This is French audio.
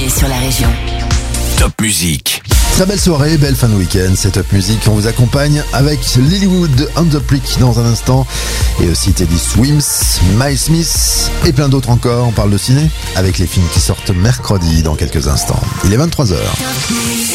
soirée sur la région. Top Music. Très belle soirée, belle fin de week-end, c'est Top Music. On vous accompagne avec Lilywood on the Prick dans un instant. Et aussi Teddy Swims, Miles Smith et plein d'autres encore. On parle de ciné avec les films qui sortent mercredi dans quelques instants. Il est 23h.